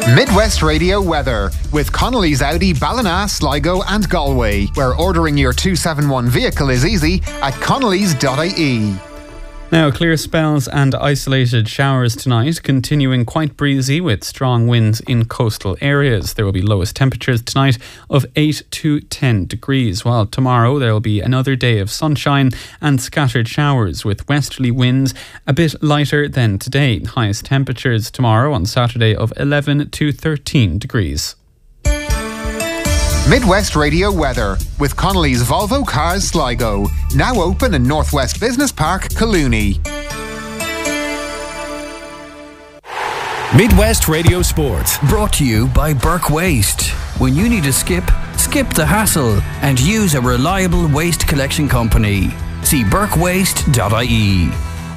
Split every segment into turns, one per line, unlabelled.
Midwest Radio weather with Connolly's Audi, Ballina, Sligo and Galway, where ordering your 271 vehicle is easy at connolly's.ie.
Now, clear spells and isolated showers tonight, continuing quite breezy with strong winds in coastal areas. There will be lowest temperatures tonight of 8 to 10 degrees, while tomorrow there will be another day of sunshine and scattered showers with westerly winds a bit lighter than today. Highest temperatures tomorrow on Saturday of 11 to 13 degrees.
Midwest Radio weather with Connolly's Volvo Cars Sligo, now open in Northwest Business Park, Collooney.
Midwest Radio Sport, brought to you by Burke Waste. When you need a skip the hassle and use a reliable waste collection company. See burkewaste.ie.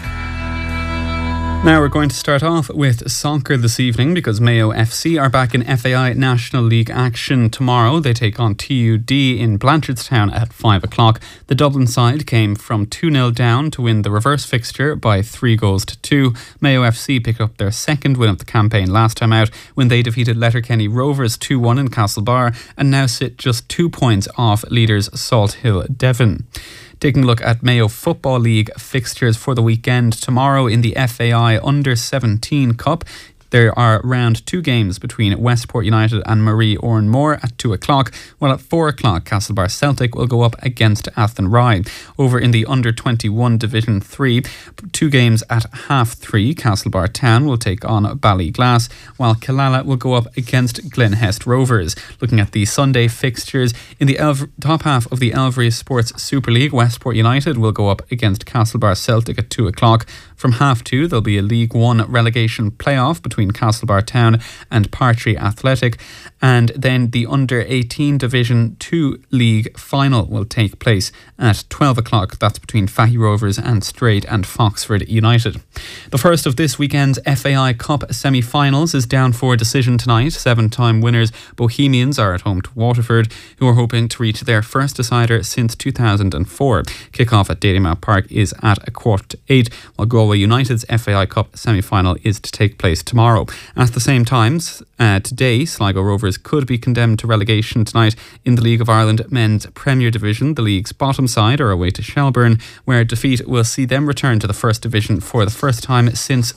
Now we're going to start off with soccer this evening because Mayo FC are back in FAI National League action tomorrow. They take on TUD in Blanchardstown at 5 o'clock. The Dublin side came from 2-0 down to win the reverse fixture by 3-2. Mayo FC picked up their second win of the campaign last time out when they defeated Letterkenny Rovers 2-1 in Castlebar and now sit just 2 points off leaders Salt Hill Devon. Taking a look at Mayo Football League fixtures for the weekend. Tomorrow in the FAI Under-17 Cup, there are round 2 games between Westport United and Marie Oranmore at 2 o'clock, while at 4 o'clock Castlebar Celtic will go up against Athenry. Over in the Under-21 Division 3, 2 games at 3:30, Castlebar Town will take on Ballyglass, while Killala will go up against Glenhest Rovers. Looking at the Sunday fixtures, in the top half of the Elvery Sports Super League, Westport United will go up against Castlebar Celtic at 2 o'clock. From 2:30, there'll be a League 1 relegation playoff between Castlebar Town and Partry Athletic, and then the Under-18 Division 2 League final will take place at 12 o'clock. That's between Fahy Rovers and Strait and Foxford United. The first of this weekend's FAI Cup semi-finals is down for decision tonight. 7-time winners Bohemians are at home to Waterford, who are hoping to reach their first decider since 2004. Kick-off at Dalymount Park is at 7:45, while Galway United's FAI Cup semi-final is to take place tomorrow. At the same time, today, Sligo Rovers could be condemned to relegation tonight in the League of Ireland Men's Premier Division. The league's bottom side are away to Shelburne, where defeat will see them return to the First Division for the first time since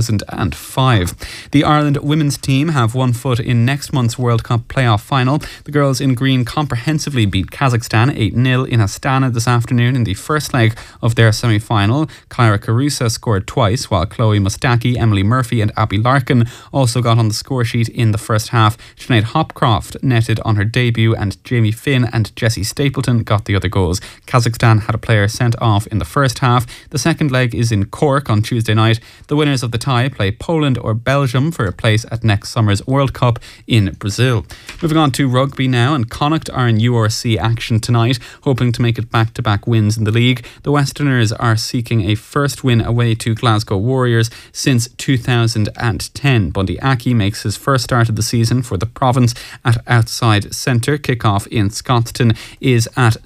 2005. The Ireland women's team have one foot in next month's World Cup playoff final. The girls in green comprehensively beat Kazakhstan 8-0 in Astana this afternoon in the first leg of their semi-final. Kyra Carusa scored twice, while Chloe Mustaki, Emily Murphy and Abby Larkin also got on the score sheet in the first half. Sinead Hopcroft netted on her debut and Jamie Finn and Jessie Stapleton got the other goals. Kazakhstan had a player sent off in the first half. The second leg is in Cork on Tuesday night. The winners of the tie play Poland or Belgium for a place at next summer's World Cup in Brazil. Moving on to rugby now, and Connacht are in URC action tonight, hoping to make it back-to-back wins in the league. The Westerners are seeking a first win away to Glasgow Warriors since 2010. Bundy Aki makes his first start of the season for the province at outside centre. Kick-off in Scotstoun is at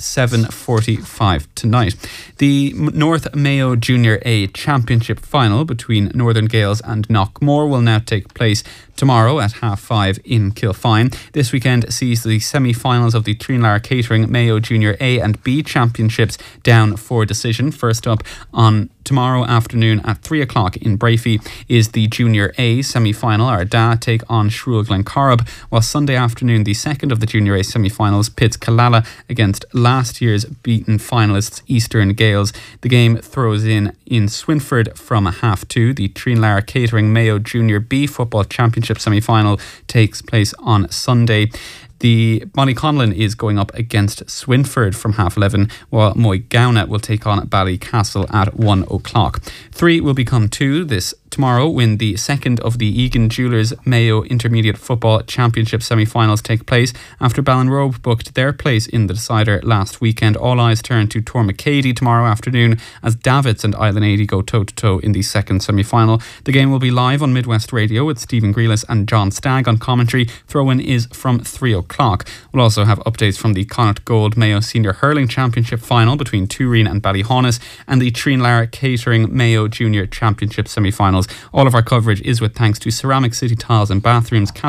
7:45 tonight. The North Mayo Junior A Championship final between Northern Gales and Knockmore will now take place tomorrow at 5:30 in Kilfine. This weekend sees the semi-finals of the Trinlar Catering Mayo Junior A and B Championships down for decision. First up on tomorrow afternoon at 3 o'clock in Brafey is the Junior A semi-final. Ardagh take on Shrule Glencorrib, while Sunday afternoon the second of the Junior A semi-finals pits Killala against last year's beaten finalists Eastern Gales. The game throws in Swinford from 2:30. The Trinlar Catering Mayo Junior B Football Championship semi-final takes place on Sunday. The Bonnyconlon is going up against Swinford from 11:30, while Moygownagh will take on Ballycastle at 1 o'clock. 3 will become 2 this tomorrow when the second of the Egan Jewellers Mayo Intermediate Football Championship semi-finals take place. After Ballinrobe booked their place in the decider last weekend, all eyes turn to Tormacady tomorrow afternoon as Davids and Island 80 go toe-to-toe in the second semi-final. The game will be live on Midwest Radio with Stephen Grealis and John Stagg on commentary. Throw-in is from 3 o'clock. We'll also have updates from the Connacht Gold Mayo Senior Hurling Championship final between Turin and Ballyhaunis and the Trinlar Catering Mayo Junior Championship semi-finals. All of our coverage is with thanks to Ceramic City Tiles and Bathrooms,